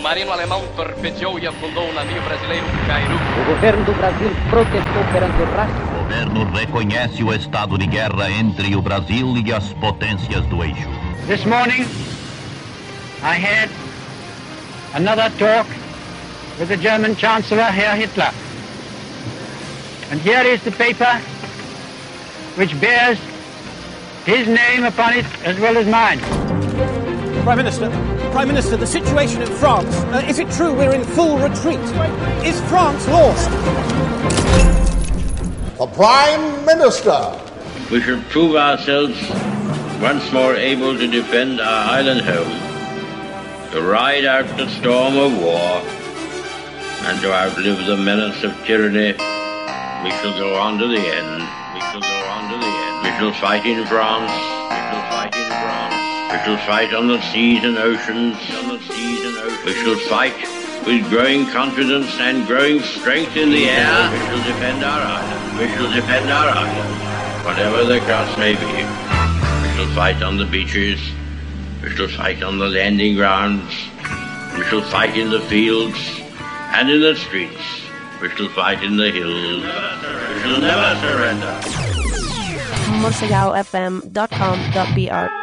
submarino alemão torpedeou e afundou o navio brasileiro Cairu. O governo do Brasil protestou perante o rastro. O governo reconhece o estado de guerra entre o Brasil e as potências do eixo. This morning, I had another talk with the German Chancellor, Herr Hitler. And here is the paper which bears his name upon it as well as mine. Prime Minister, the situation in France, is it true we're in full retreat? Is France lost? The Prime Minister. We should prove ourselves once more able to defend our island home, to ride out the storm of war, and to outlive the menace of tyranny. We shall go on to the end. We shall go on to the end. We shall fight in France. We shall fight in France. We shall fight on the seas and oceans. On the seas and oceans. We shall fight with growing confidence and growing strength in the air. We shall defend our island. We shall defend our island, whatever the cost may be. We shall fight on the beaches. We shall fight on the landing grounds. We shall fight in the fields and in the streets. We shall fight in the hills. We shall never surrender. morsagaofm.com.br